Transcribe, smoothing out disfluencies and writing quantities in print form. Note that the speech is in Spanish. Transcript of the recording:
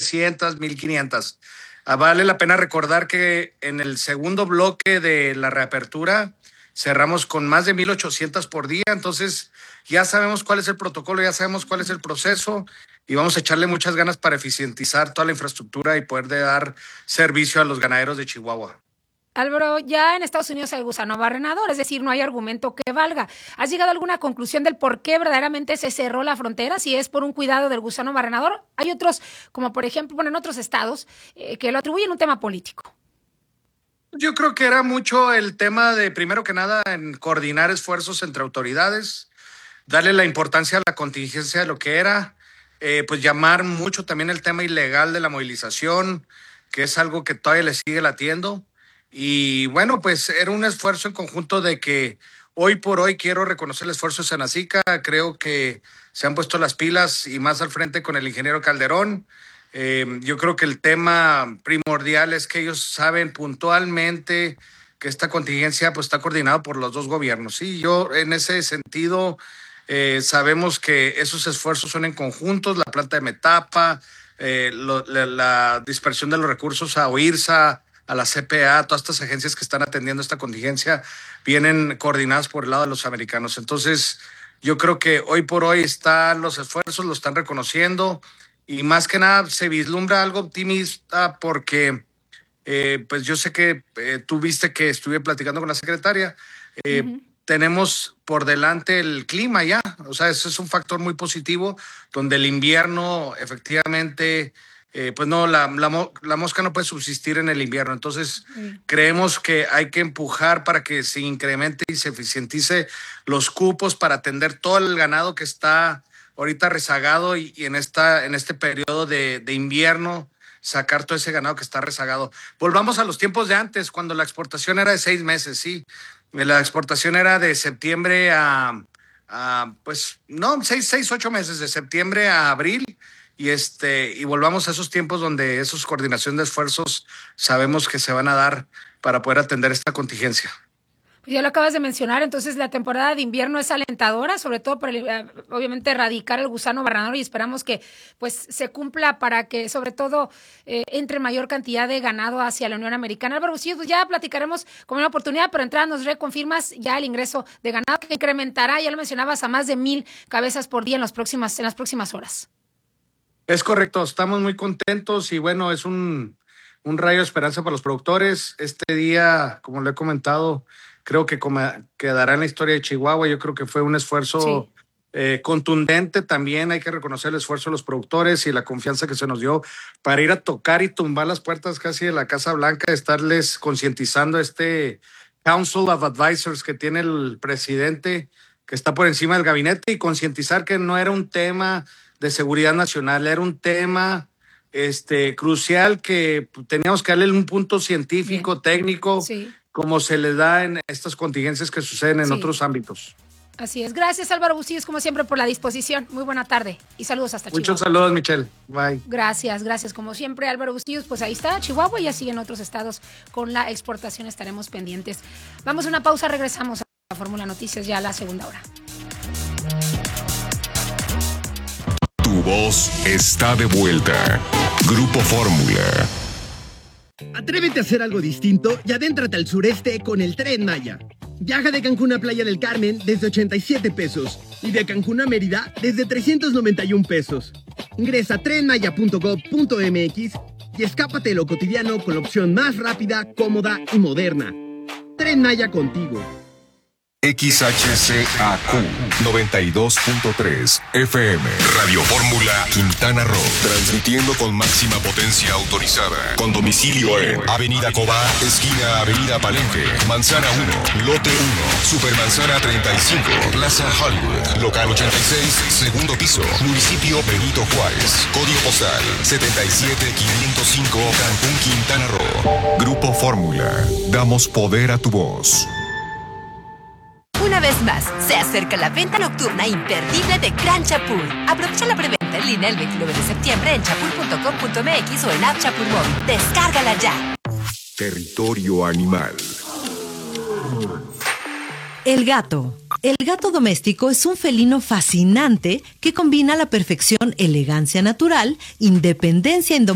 1,700, 1,500. Vale la pena recordar que en el segundo bloque de la reapertura cerramos con más de 1,800 por día, entonces ya sabemos cuál es el protocolo, ya sabemos cuál es el proceso y vamos a echarle muchas ganas para eficientizar toda la infraestructura y poder dar servicio a los ganaderos de Chihuahua. Álvaro, ya en Estados Unidos hay gusano barrenador, es decir, no hay argumento que valga. ¿Has llegado a alguna conclusión del por qué verdaderamente se cerró la frontera? Si es por un cuidado del gusano barrenador. Hay otros, como por ejemplo, en otros estados, que lo atribuyen a un tema político. Yo creo que era mucho el tema de, primero que nada, en coordinar esfuerzos entre autoridades, darle la importancia a la contingencia de lo que era, pues llamar mucho también el tema ilegal de la movilización, que es algo que todavía le sigue latiendo. Y bueno, pues era un esfuerzo en conjunto de que hoy por hoy quiero reconocer el esfuerzo de Senacica. Creo que se han puesto las pilas y más al frente con el ingeniero Calderón. Yo creo que el tema primordial es que ellos saben puntualmente que esta contingencia pues está coordinada por los dos gobiernos. Sí, yo en ese sentido sabemos que esos esfuerzos son en conjuntos, la planta de Metapa, la dispersión de los recursos a OIRSA, a la CPA, todas estas agencias que están atendiendo esta contingencia vienen coordinadas por el lado de los americanos. Entonces, yo creo que hoy por hoy están los esfuerzos, lo están reconociendo y más que nada se vislumbra algo optimista porque pues yo sé que tú viste que estuve platicando con la secretaria. Tenemos por delante el clima ya, o sea, eso es un factor muy positivo donde el invierno efectivamente... pues no, la mosca no puede subsistir en el invierno. Entonces, creemos que hay que empujar para que se incremente y se eficientice los cupos para atender todo el ganado que está ahorita rezagado y en este periodo de invierno sacar todo ese ganado que está rezagado. Volvamos a los tiempos de antes, cuando la exportación era de 6 meses, sí. La exportación era de septiembre pues, no, 8 meses, de septiembre a abril. Y volvamos a esos tiempos donde esas coordinación de esfuerzos sabemos que se van a dar para poder atender esta contingencia. Ya lo acabas de mencionar, entonces la temporada de invierno es alentadora, sobre todo para obviamente erradicar el gusano barrenador y esperamos que pues se cumpla para que sobre todo entre mayor cantidad de ganado hacia la Unión Americana. Álvaro Bustillos, pues ya platicaremos con una oportunidad, pero entrada nos reconfirmas ya el ingreso de ganado que incrementará, ya lo mencionabas, a más de 1,000 cabezas por día en las próximas horas. Es correcto, estamos muy contentos y bueno, es un rayo de esperanza para los productores. Este día, como le he comentado, creo que quedará en la historia de Chihuahua. Yo creo que fue un esfuerzo contundente también. Hay que reconocer el esfuerzo de los productores y la confianza que se nos dio para ir a tocar y tumbar las puertas casi de la Casa Blanca, estarles concientizando este Council of Advisors que tiene el presidente, que está por encima del gabinete, y concientizar que no era un tema de seguridad nacional, era un tema crucial que teníamos que darle un punto científico, técnico, como se le da en estas contingencias que suceden en otros ámbitos. Así es. Gracias, Álvaro Bustillos, como siempre, por la disposición. Muy buena tarde y saludos hasta Chihuahua. Muchos saludos, Michelle. Bye. Gracias, como siempre, Álvaro Bustillos. Pues ahí está, Chihuahua y así en otros estados con la exportación estaremos pendientes. Vamos a una pausa, regresamos a Fórmula Noticias ya a la segunda hora. Tu voz está de vuelta. Grupo Fórmula. Atrévete a hacer algo distinto y adéntrate al sureste con el Tren Maya. Viaja de Cancún a Playa del Carmen desde 87 pesos y de Cancún a Mérida desde 391 pesos. Ingresa a trenmaya.gov.mx y escápate de lo cotidiano con la opción más rápida, cómoda y moderna. Tren Maya contigo. XHCAQ 92.3 FM Radio Fórmula Quintana Roo, transmitiendo con máxima potencia autorizada, con domicilio en Avenida Cobá, esquina Avenida Palenque, Manzana 1, Lote 1, Supermanzana 35, Plaza Hollywood, local 86, segundo piso, municipio Benito Juárez, código postal 77505, Cancún, Quintana Roo. Grupo Fórmula, damos poder a tu voz. Una vez más, se acerca la venta nocturna imperdible de Gran Chapul. Aprovecha la preventa en línea el 29 de septiembre en chapul.com.mx o en App Chapul Móvil. ¡Descárgala ya! Territorio animal. El gato. El gato doméstico es un felino fascinante que combina a la perfección elegancia natural, independencia